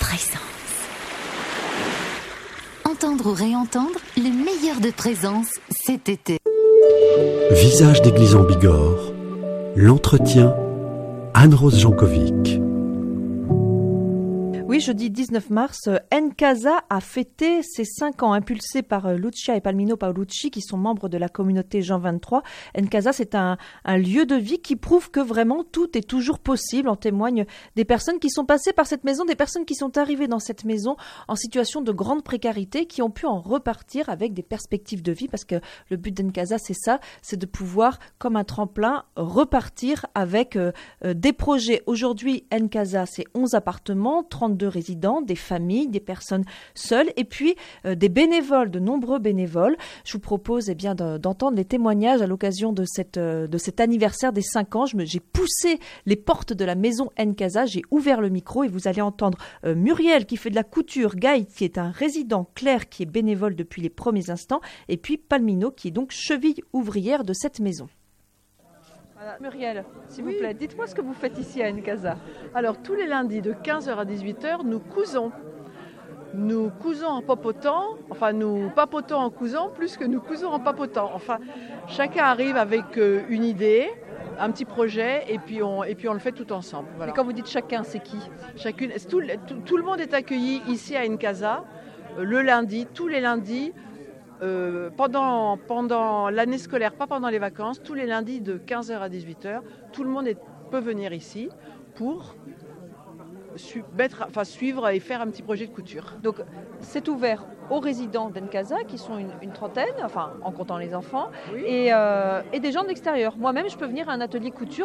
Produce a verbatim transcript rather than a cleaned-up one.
Présence. Entendre ou réentendre le meilleur de Présence cet été. Visage d'église en Bigorre, l'entretien, Anne-Rose Jankovic. Oui, jeudi dix-neuf mars, Ncasa a fêté ses cinq ans, impulsé par Lucia et Palmino Paolucci, qui sont membres de la communauté Jean vingt-trois. Ncasa, c'est un, un lieu de vie qui prouve que vraiment tout est toujours possible. En témoignent des personnes qui sont passées par cette maison, des personnes qui sont arrivées dans cette maison en situation de grande précarité, qui ont pu en repartir avec des perspectives de vie, parce que le but d'Ncasa, c'est ça, c'est de pouvoir, comme un tremplin, repartir avec euh, des projets. Aujourd'hui, Ncasa, c'est onze appartements, trente-deux résidents, des familles, des personnes seules et puis euh, des bénévoles, de nombreux bénévoles. Je vous propose eh bien, de, d'entendre les témoignages à l'occasion de, cette, euh, de cet anniversaire des cinq ans. Je me, j'ai poussé les portes de la maison Ncasa, j'ai ouvert le micro et vous allez entendre euh, Muriel qui fait de la couture, Gaï qui est un résident, Claire qui est bénévole depuis les premiers instants et puis Palmino qui est donc cheville ouvrière de cette maison. Voilà. Muriel, s'il oui. vous plaît, dites-moi ce que vous faites ici à Ncasa. Alors, tous les lundis de quinze heures à dix-huit heures, nous cousons. Nous cousons en papotant, enfin nous papotons en cousant plus que nous cousons en papotant. Enfin, chacun arrive avec euh, une idée, un petit projet, et puis on, et puis on le fait tout ensemble. Voilà. Et quand vous dites chacun, c'est qui ? Chacune, tout, tout, tout le monde est accueilli ici à Ncasa, euh, le lundi, tous les lundis, Euh, pendant, pendant l'année scolaire, pas pendant les vacances, tous les lundis de quinze heures à dix-huit heures, tout le monde est, peut venir ici pour su, mettre, enfin, suivre et faire un petit projet de couture. Donc c'est ouvert aux résidents d'Ncasa qui sont une, une trentaine, enfin en comptant les enfants, oui. et, euh, et des gens de l'extérieur. Moi-même, je peux venir à un atelier couture